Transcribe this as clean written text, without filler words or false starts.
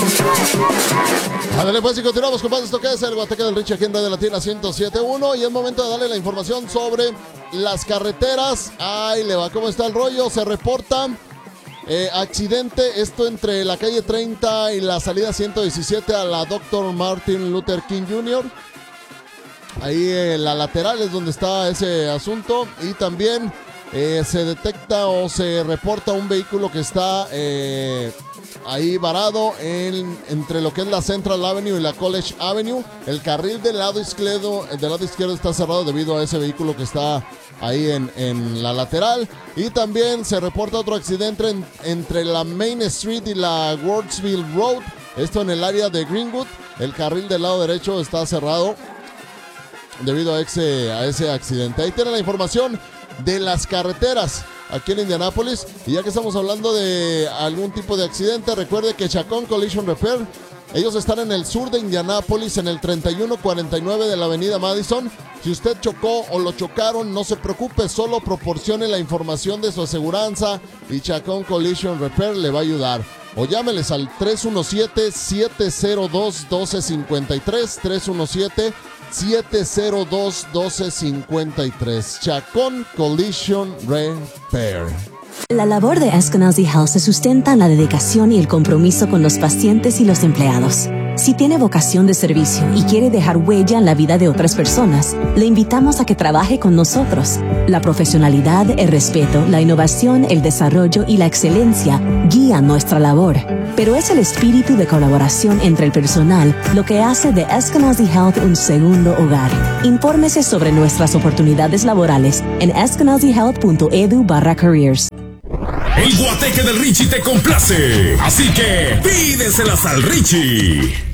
Ándale pues y continuamos con más de esto que es el Guateque del Richie aquí en Radio Latina 107.1 y es momento de darle la información sobre las carreteras. Ahí le va, ¿cómo está el rollo? Se reporta accidente, esto entre la calle 30 y la salida 117 a la Dr. Martin Luther King Jr. Ahí en la lateral es donde está ese asunto y también se detecta o se reporta un vehículo que está ahí varado entre lo que es la Central Avenue y la College Avenue. El carril del lado izquierdo está cerrado debido a ese vehículo que está ahí en la lateral. Y también se reporta otro accidente entre la Main Street y la Wardsville Road. Esto en el área de Greenwood. El carril del lado derecho está cerrado debido a ese accidente. Ahí tiene la información de las carreteras aquí en Indianápolis. Y ya que estamos hablando de algún tipo de accidente, recuerde que Chacón Collision Repair, ellos están en el sur de Indianápolis, en el 3149 de la avenida Madison. Si usted chocó o lo chocaron, no se preocupe, solo proporcione la información de su aseguranza y Chacón Collision Repair le va a ayudar. O llámeles al 317-702-1253, 317-702-1253. Chacón Collision Repair. La labor de Eskenazi Health se sustenta en la dedicación y el compromiso con los pacientes y los empleados. Si tiene vocación de servicio y quiere dejar huella en la vida de otras personas, le invitamos a que trabaje con nosotros. La profesionalidad, el respeto, la innovación, el desarrollo y la excelencia guían nuestra labor. Pero es el espíritu de colaboración entre el personal lo que hace de Eskenazi Health un segundo hogar. Infórmese sobre nuestras oportunidades laborales en eskenazihealth.edu/careers. El Guateque del Richie te complace, así que pídeselas al Richie.